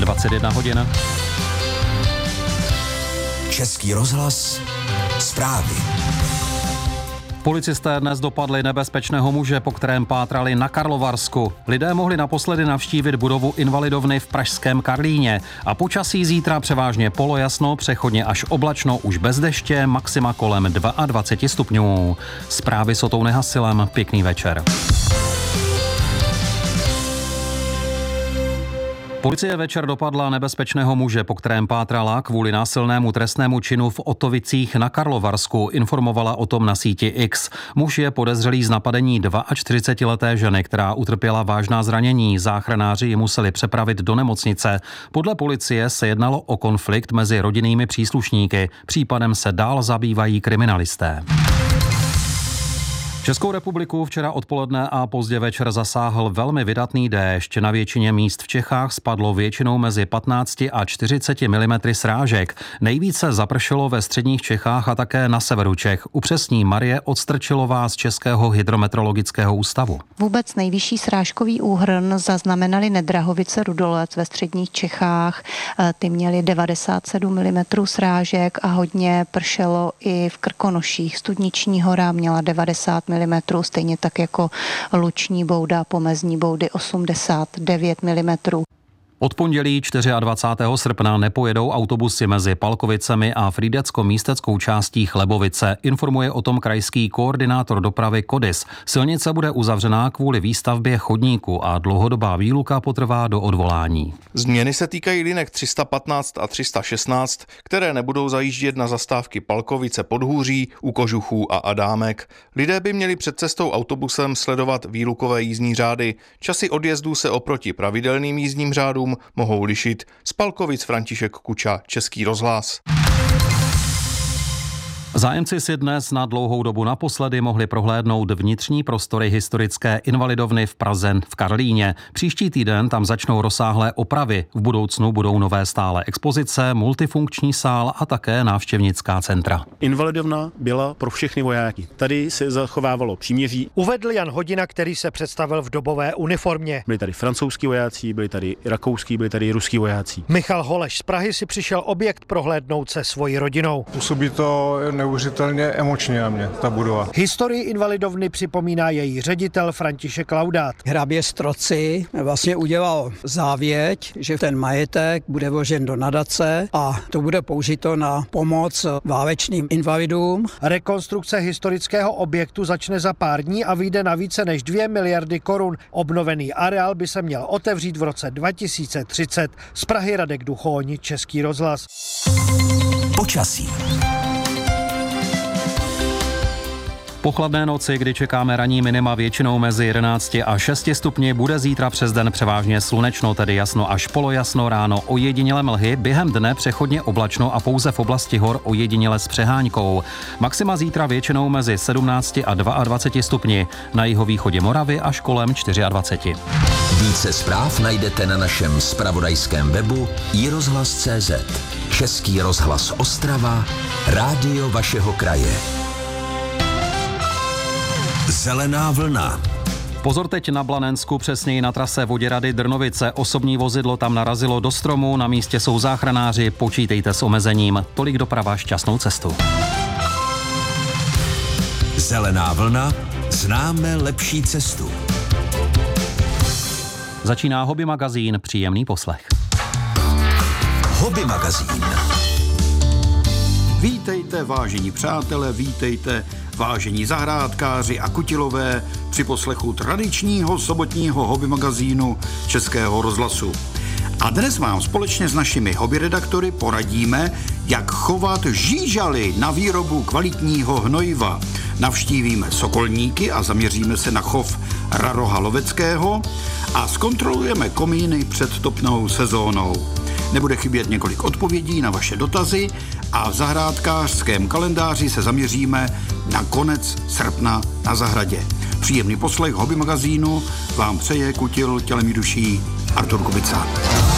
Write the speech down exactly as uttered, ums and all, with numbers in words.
dvacet jedna hodin. Český rozhlas, zprávy. Policisté dnes dopadli nebezpečného muže, po kterém pátrali na Karlovarsku. Lidé mohli naposledy navštívit budovu Invalidovny v pražském Karlíně. A počasí zítra převážně polojasno, přechodně až oblačno, už bez deště, maxima kolem dvacet dva stupňů. Zprávy s Otou Nehasilem, pěkný večer. Policie večer dopadla nebezpečného muže, po kterém pátrala kvůli násilnému trestnému činu v Otovicích na Karlovarsku, informovala o tom na síti X. Muž je podezřelý z napadení čtyřicetileté ženy, která utrpěla vážná zranění. Záchranáři ji museli přepravit do nemocnice. Podle policie se jednalo o konflikt mezi rodinnými příslušníky. Případem se dál zabývají kriminalisté. Českou republiku včera odpoledne a pozdě večer zasáhl velmi vydatný déšť. Na většině míst v Čechách spadlo většinou mezi patnácti a čtyřiceti milimetry srážek. Nejvíce zapršelo ve středních Čechách a také na severu Čech. Upřesní Marie Odstrčilová z Českého hydrometeorologického ústavu. Vůbec nejvyšší srážkový úhrn zaznamenali Nedrahovice Rudolec ve středních Čechách. Ty měly devadesát sedm milimetrů srážek a hodně pršelo i v Krkonoších. Studniční hora měla devadesát milimetrů, stejně tak jako Luční Bouda, Pomezní Boudy osmdesát devět milimetrů. Od pondělí dvacátého čtvrtého srpna nepojedou autobusy mezi Palkovicemi a frýdecko-místeckou částí Chlebovice, informuje o tom krajský koordinátor dopravy Kodis. Silnice bude uzavřená kvůli výstavbě chodníku a dlouhodobá výluka potrvá do odvolání. Změny se týkají linek tři sta patnáct a tři sta šestnáct, které nebudou zajíždět na zastávky Palkovice Podhůří, u Kožuchů a Adámek. Lidé by měli před cestou autobusem sledovat výlukové jízdní řády. Časy odjezdů se oproti pravidelným jízdním řádům mohou lišit. Z Palkovic František Kuča, Český rozhlas. Zájemci si dnes na dlouhou dobu naposledy mohli prohlédnout vnitřní prostory historické Invalidovny v Praze v Karlíně. Příští týden tam začnou rozsáhlé opravy. V budoucnu budou nové stále expozice, multifunkční sál a také návštěvnická centra. Invalidovna byla pro všechny vojáky. Tady se zachovávalo příměří. Uvedl Jan Hodina, který se představil v dobové uniformě. Byli tady francouzský vojáci, byli tady rakouský, byli tady ruský vojáci. Michal Holeš z Prahy si přišel objekt prohlédnout se svojí rodinou. Působí to neuvěřitelně emočně na mě, ta budova. Historii Invalidovny připomíná její ředitel František Laudát. Hrabě Stroci vlastně udělal závěť, že ten majetek bude vložen do nadace a to bude použito na pomoc válečným invalidům. Rekonstrukce historického objektu začne za pár dní a vyjde na více než dvě miliardy korun. Obnovený areál by se měl otevřít v roce dva tisíce třicet. Z Prahy Radek Duchoň, Český rozhlas. Počasí. Po chladné noci, kdy čekáme ranní minima většinou mezi jedenácti a šesti stupni, bude zítra přes den převážně slunečno, tedy jasno až polojasno, ráno ojediněle mlhy, během dne přechodně oblačno a pouze v oblasti hor ojediněle s přehánkou. Maxima zítra většinou mezi sedmnácti a dvaceti dvěma stupni, na jihovýchodě Moravy až kolem dvaceti čtyři. Více zpráv najdete na našem zpravodajském webu i rozhlas tečka cé zet. Český rozhlas Ostrava, rádio vašeho kraje. Zelená vlna. Pozor teď na Blanensku, přesněji na trase Voděrady Drnovice. Osobní vozidlo tam narazilo do stromu, na místě jsou záchranáři, počítejte s omezením. Tolik doprava, šťastnou cestu. Zelená vlna, známe lepší cestu. Začíná Hobby magazín, příjemný poslech. Hobby magazín. Vítejte, vážení přátelé, vítejte, vážení zahrádkáři a kutilové při poslechu tradičního sobotního hobby magazínu Českého rozhlasu. A dnes vám společně s našimi hobby redaktory poradíme, jak chovat žížaly na výrobu kvalitního hnojiva. Navštívíme Sokolníky a zaměříme se na chov raroha loveckého a zkontrolujeme komíny před topnou sezónou. Nebude chybět několik odpovědí na vaše dotazy a v zahrádkářském kalendáři se zaměříme na konec srpna na zahradě. Příjemný poslech hobby magazínu vám přeje kutil tělem i duší Artur Kubica.